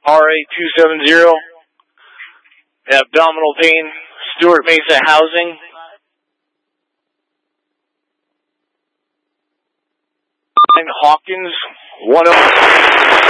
RA270, abdominal pain, Stuart Mesa Housing. Hawkins 106.